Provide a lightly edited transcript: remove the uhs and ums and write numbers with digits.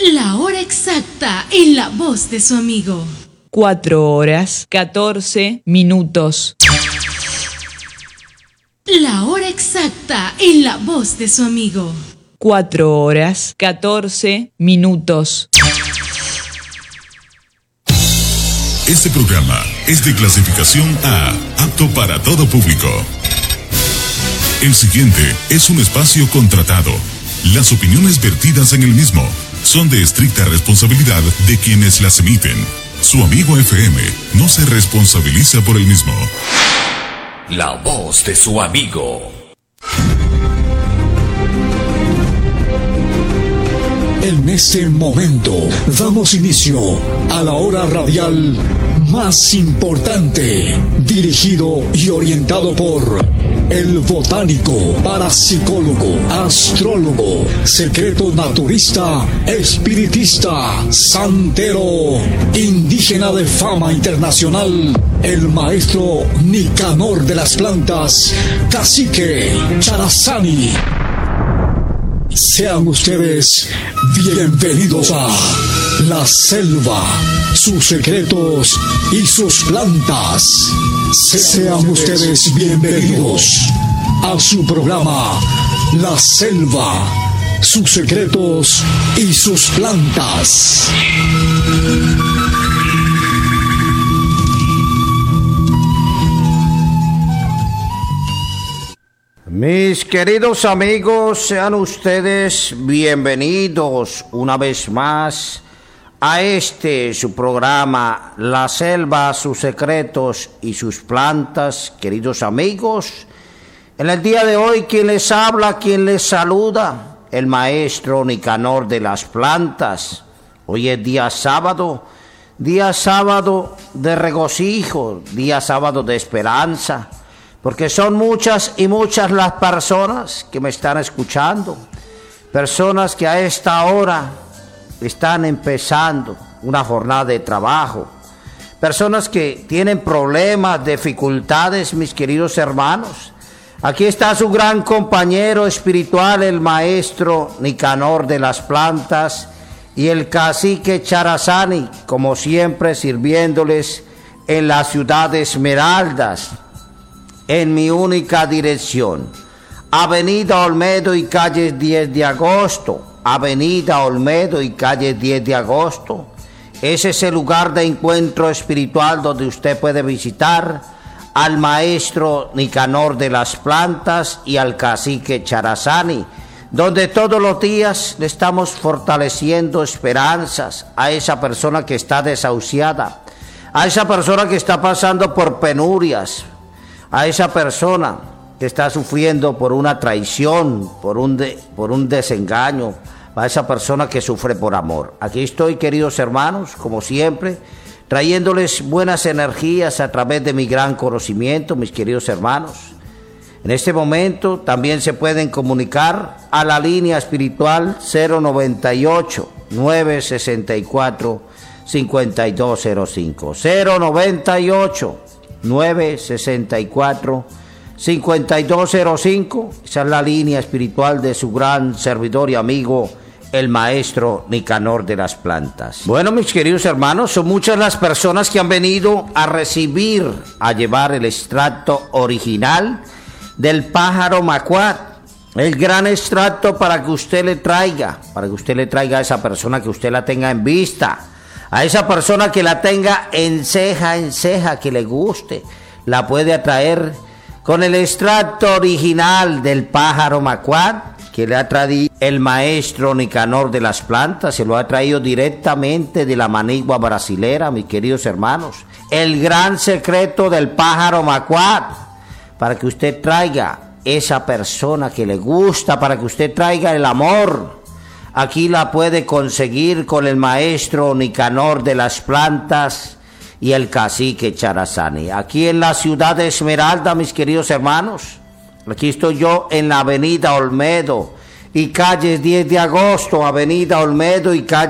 La hora exacta en la voz de su amigo. 4:14. La hora exacta en la voz de su amigo. 4:14. Este programa es de clasificación A, apto para todo público. El siguiente es un espacio contratado. Las opiniones vertidas en el mismo son de estricta responsabilidad de quienes las emiten. Su amigo FM no se responsabiliza por el mismo. La voz de su amigo. En este momento damos inicio a la hora radial más importante, dirigido y orientado por el botánico, parapsicólogo, astrólogo, secreto naturista, espiritista, santero, indígena de fama internacional, el maestro Nicanor de las plantas, Cacique Charazani. Sean ustedes bienvenidos a La Selva, sus secretos y sus plantas. Sean ustedes bienvenidos a su programa La Selva, sus secretos y sus plantas. Mis queridos amigos, sean ustedes bienvenidos una vez más a su programa La Selva, sus secretos y sus plantas. Queridos amigos, en el día de hoy, quien les habla, quien les saluda, el maestro Nicanor de las plantas. Hoy es día sábado de regocijo, día sábado de esperanza, porque son muchas y muchas las personas que me están escuchando, personas que a esta hora están empezando una jornada de trabajo, personas que tienen problemas, dificultades, mis queridos hermanos. Aquí está su gran compañero espiritual, el maestro Nicanor de las plantas, y el cacique Charazani, como siempre, sirviéndoles en la ciudad de Esmeraldas, en mi única dirección, Avenida Olmedo y calle 10 de agosto, Avenida Olmedo y calle 10 de agosto. Ese es el lugar de encuentro espiritual donde usted puede visitar al maestro Nicanor de las plantas y al cacique Charazani, donde todos los días le estamos fortaleciendo esperanzas a esa persona que está desahuciada, a esa persona que está pasando por penurias, a esa persona que está sufriendo por una traición, por un desengaño, a esa persona que sufre por amor. Aquí estoy, queridos hermanos, como siempre, trayéndoles buenas energías a través de mi gran conocimiento, mis queridos hermanos. En este momento también se pueden comunicar a la línea espiritual 098-964-5205. 098-964-5205. Esa es la línea espiritual de su gran servidor y amigo, el maestro Nicanor de las plantas. Bueno, mis queridos hermanos, son muchas las personas que han venido a llevar el extracto original del pájaro macuat, el gran extracto para que usted le traiga a esa persona que usted la tenga en vista, a esa persona que la tenga en ceja, que le guste, la puede atraer con el extracto original del pájaro macuat que le ha traído el maestro Nicanor de las plantas. Se lo ha traído directamente de la manigua brasilera, mis queridos hermanos, el gran secreto del pájaro macuat, para que usted traiga esa persona que le gusta, para que usted traiga el amor. Aquí la puede conseguir con el maestro Nicanor de las plantas y el cacique Charazani. Aquí en la ciudad de Esmeralda, mis queridos hermanos, aquí estoy yo en la avenida Olmedo y calle 10 de agosto, avenida Olmedo y calle